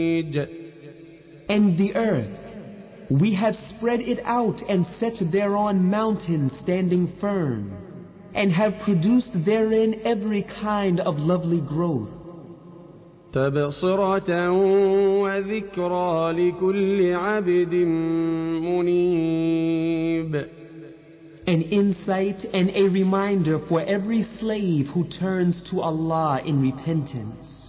And the earth, we have spread it out and set thereon mountains standing firm, and have produced therein every kind of lovely growth. تبصرة وذكرى لكل عبد منيب. An insight and a reminder for every slave who turns to Allah in repentance.